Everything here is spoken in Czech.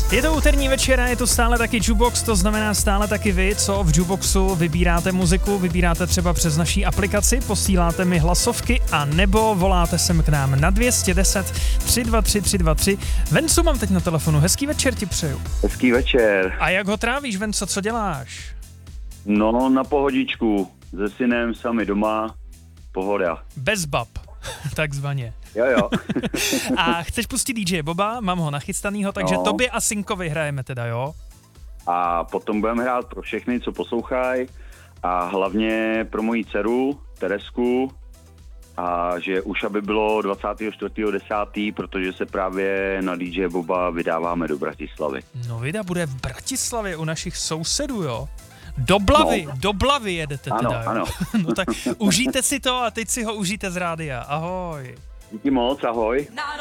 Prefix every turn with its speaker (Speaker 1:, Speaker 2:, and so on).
Speaker 1: Je to úterní večer a je to stále taky Jukebox, to znamená stále taky vy, co v Jukeboxu vybíráte muziku, vybíráte třeba přes naší aplikaci, posíláte mi hlasovky a nebo voláte sem k nám na 210 323 323. Vencu mám teď na telefonu, hezký večer ti přeju.
Speaker 2: Hezký večer.
Speaker 1: A jak ho trávíš, Venco, co děláš?
Speaker 2: No, na pohodičku, se synem sami doma, pohoda.
Speaker 1: Bez bab, takzvaně.
Speaker 2: Jo.
Speaker 1: A chceš pustit DJ Boba, mám ho nachystanýho, takže tobě a synkovi hrajeme teda, jo?
Speaker 2: A potom budeme hrát pro všechny, co poslouchají a hlavně pro moji dceru, Teresku, a že už aby bylo 24.10., protože se právě na DJ Boba vydáváme do Bratislavy.
Speaker 1: No vida bude v Bratislavě u našich sousedů, jo? Do Blavy jedete teda, jo?
Speaker 2: Ano.
Speaker 1: No tak užijte si to a teď si ho užijte z rádia. Ahoj.
Speaker 2: Díky moc, ahoj.